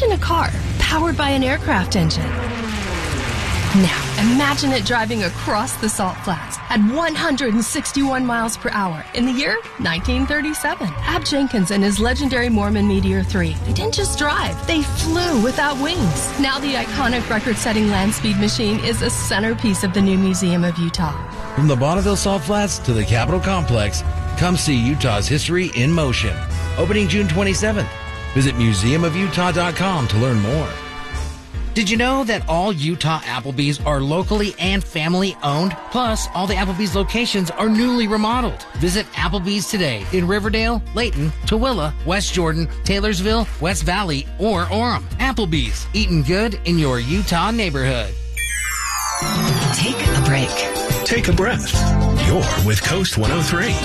Imagine a car powered by an aircraft engine. Now, imagine it driving across the Salt Flats at 161 miles per hour in the year 1937. Ab Jenkins and his legendary Mormon Meteor 3, they didn't just drive, they flew without wings. Now the iconic record-setting land speed machine is a centerpiece of the new Museum of Utah. From the Bonneville Salt Flats to the Capitol Complex, come see Utah's history in motion. Opening June 27th. Visit museumofutah.com to learn more. Did you know that all Utah Applebee's are locally and family owned? Plus, all the Applebee's locations are newly remodeled. Visit Applebee's today in Riverdale, Layton, Tooele, West Jordan, Taylorsville, West Valley, or Orem. Applebee's, eating good in your Utah neighborhood. Take a break. Take a breath. You're with Coast 103.